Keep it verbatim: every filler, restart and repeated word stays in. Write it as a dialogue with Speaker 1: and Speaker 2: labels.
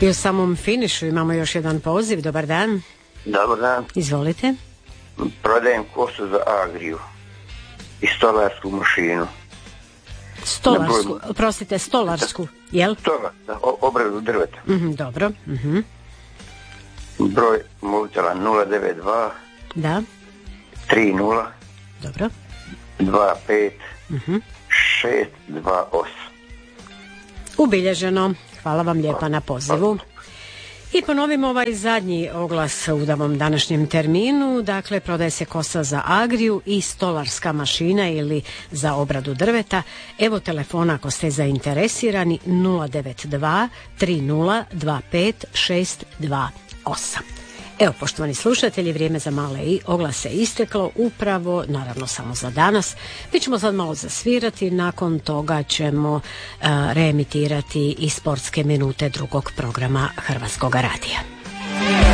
Speaker 1: I u samom finišu imamo još jedan poziv. Dobar dan.
Speaker 2: Dobar dan.
Speaker 1: Izvolite.
Speaker 2: Prodajem kosu za Agriju i stolarsku mašinu.
Speaker 1: Stolarsku, prostite, stolarsku, jel?
Speaker 2: Stolar, za obradu drveta.
Speaker 1: Mm-hmm, dobro. Mm-hmm.
Speaker 2: Broj mobitela nula devet dva
Speaker 1: Da.
Speaker 2: tri nula
Speaker 1: Dobro.
Speaker 2: dva pet
Speaker 1: Mm-hmm.
Speaker 2: šest dva osam.
Speaker 1: Ubilježeno. Hvala vam lijepa na pozivu. I ponovimo ovaj zadnji oglas u ovom današnjem terminu. Dakle, prodaje se kosa za Agriju i stolarska mašina ili za obradu drveta. Evo telefona ako ste zainteresirani nula devet dva tri nula dva pet šest dva osam. Evo, poštovani slušatelji, vrijeme za male i oglase isteklo, upravo, naravno samo za danas. Mi ćemo sad malo zasvirati, nakon toga ćemo uh, reemitirati i sportske minute drugog programa Hrvatskog radija.